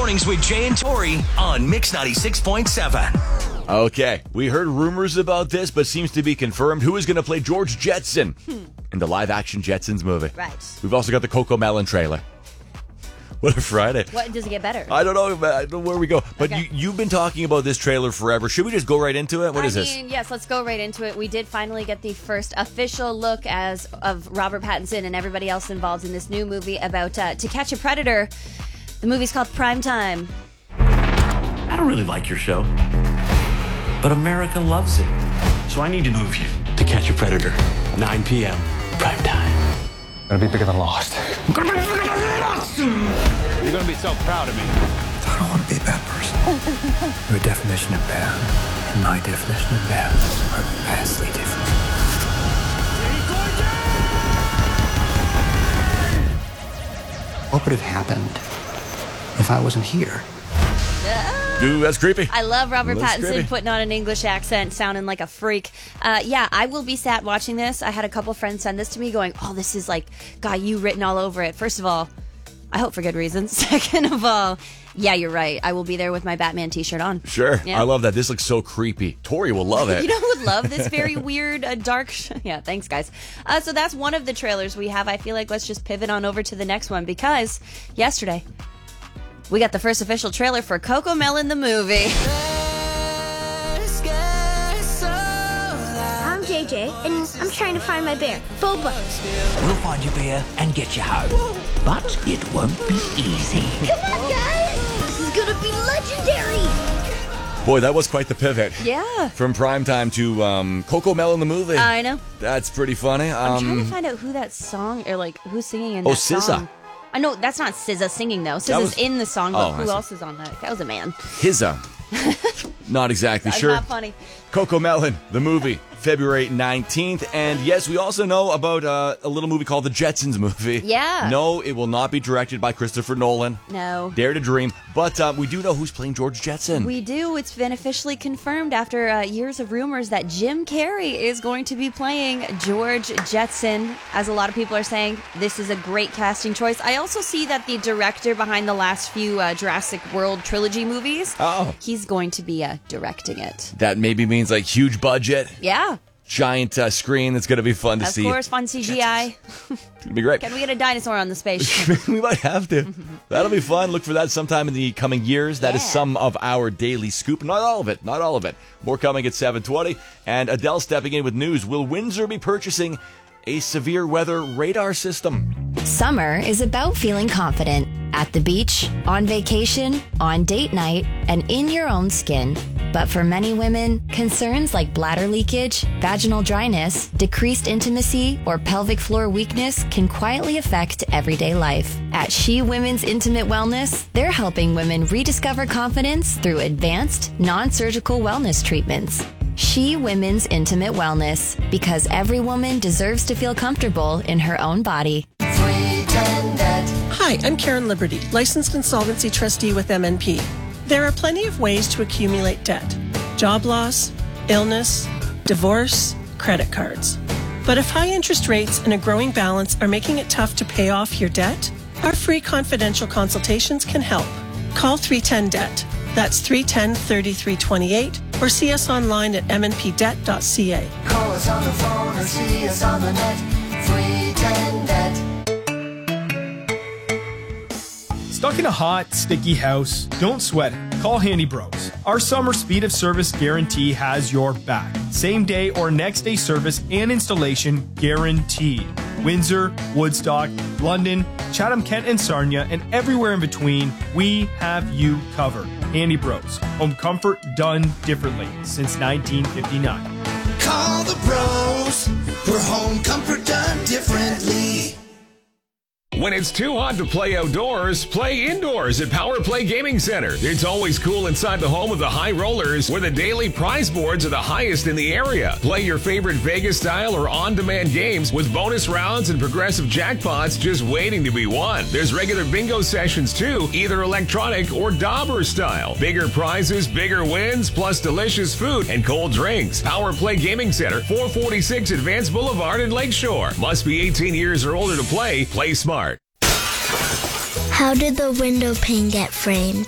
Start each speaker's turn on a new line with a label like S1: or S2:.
S1: Mornings with Jay and Tori on Mix 96.7.
S2: Okay, we heard rumors about this, but seems to be confirmed. Who is going to play George Jetson in the live-action Jetsons movie?
S3: Right.
S2: We've also got the Coco Melon trailer. What a Friday.
S3: What does it get better?
S2: I don't know where we go. But
S3: Okay.
S2: you've been talking about this trailer forever. Should we just go right into it? What is this?
S3: Yes, let's go right into it. We did finally get the first official look of Robert Pattinson and everybody else involved in this new movie about To Catch a Predator. The movie's called Primetime.
S4: I don't really like your show, but America loves it. So I need to move you to Catch a Predator, 9 p.m. prime time.
S5: Gonna be bigger than Lost.
S6: You're gonna be so proud of me.
S5: I don't want to be a bad person. Your definition of bad and my definition of bad are vastly different. What would have happened if I wasn't here?
S2: Dude, that's creepy.
S3: I love Robert
S2: That's
S3: Pattinson
S2: creepy.
S3: putting on an English accent, sounding like a freak. Yeah, I will be sat watching this. I had a couple friends send this to me going, oh, this is like got you written all over it. First of all, I hope for good reasons. Second of all, yeah, you're right. I will be there with my Batman t-shirt on.
S2: Sure.
S3: Yeah.
S2: I love that. This looks so creepy. Tori will love it.
S3: You know who would love this very weird, dark... Yeah, thanks, guys. So that's one of the trailers we have. I feel like let's just pivot on over to the next one because yesterday we got the first official trailer for Coco Melon the movie.
S7: I'm JJ, and I'm trying to find my bear, Boba.
S8: We'll find your bear and get you home. But it won't be easy.
S7: Come on, guys! This is gonna be legendary!
S2: Boy, that was quite the pivot.
S3: Yeah.
S2: From Primetime to Coco Melon the movie.
S3: I know.
S2: That's pretty funny.
S3: I'm trying to find out who that song, or like who's singing in that
S2: SZA.
S3: song. I know that's not SZA singing though. SZA's
S2: was-
S3: in the song,
S2: Oh,
S3: but
S2: I
S3: who
S2: see.
S3: else is on that? That was a man.
S2: Hizza. Not exactly
S3: That's
S2: sure.
S3: not funny.
S2: Coco Melon, the movie, February 19th. And yes, we also know about a little movie called The Jetsons Movie.
S3: Yeah.
S2: No, it will not be directed by Christopher Nolan.
S3: No.
S2: Dare to dream. But we do know who's playing George Jetson.
S3: We do. It's been officially confirmed after years of rumors that Jim Carrey is going to be playing George Jetson. As a lot of people are saying, this is a great casting choice. I also see that the director behind the last few Jurassic World trilogy movies, he's going to be directing it.
S2: That maybe means like huge budget,
S3: Yeah,
S2: giant screen that's going to be fun to
S3: of
S2: see.
S3: course, fun CGI.
S2: It's going to be great.
S3: Can we get a dinosaur on the spaceship?
S2: We might have to. That'll be fun. Look for that sometime in the coming years. That is
S3: Yeah.
S2: some of our daily scoop. Not all of it. Not all of it. More coming at 7:20. And Adele stepping in with news. Will Windsor be purchasing a severe weather radar system?
S9: Summer is about feeling confident at the beach, on vacation, on date night, and in your own skin. But for many women, concerns like bladder leakage, vaginal dryness, decreased intimacy, or pelvic floor weakness can quietly affect everyday life. At She Women's Intimate Wellness, they're helping women rediscover confidence through advanced, non-surgical wellness treatments. She Women's Intimate Wellness, because every woman deserves to feel comfortable in her own body.
S10: Hi, I'm Karen Liberty, licensed insolvency trustee with MNP. There are plenty of ways to accumulate debt: job loss, illness, divorce, credit cards. But if high interest rates and a growing balance are making it tough to pay off your debt, our free confidential consultations can help. Call 310-DEBT. That's 310-3328, or see us online at mnpdebt.ca.
S8: Call us on the phone or see us on the net. 310-DEBT.
S6: Stuck in a hot, sticky house? Don't sweat it. Call Handy Bros. Our summer speed of service guarantee has your back. Same day or next day service and installation guaranteed. Windsor, Woodstock, London, Chatham, Kent, and Sarnia, and everywhere in between, we have you covered. Handy Bros. Home comfort done differently since 1959.
S8: Call the pros for home comfort done differently.
S11: When it's too hot to play outdoors, play indoors at Power Play Gaming Center. It's always cool inside the home of the High Rollers, where the daily prize boards are the highest in the area. Play your favorite Vegas-style or on-demand games with bonus rounds and progressive jackpots just waiting to be won. There's regular bingo sessions too, either electronic or dauber style. Bigger prizes, bigger wins, plus delicious food and cold drinks. Power Play Gaming Center, 446 Advance Boulevard in Lakeshore. Must be 18 years or older to play. Play smart.
S7: How did the window pane get framed?